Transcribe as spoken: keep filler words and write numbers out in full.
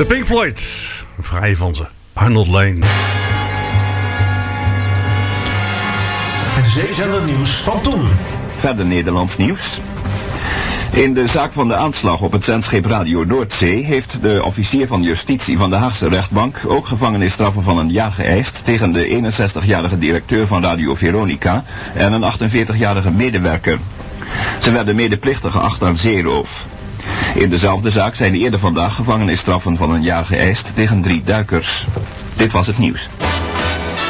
De Pink Floyd, vrij van ze. Arnold Lane. Zeezender nieuws van toen. Verder Nederlands nieuws. In de zaak van de aanslag op het zendschip Radio Noordzee heeft de officier van justitie van de Haagse rechtbank ook gevangenisstraffen van een jaar geëist tegen de eenenzestigjarige directeur van Radio Veronica en een achtenveertigjarige medewerker. Ze werden medeplichtig geacht aan zeeroof. In dezelfde zaak zijn eerder vandaag gevangenisstraffen van een jaar geëist tegen drie duikers. Dit was het nieuws.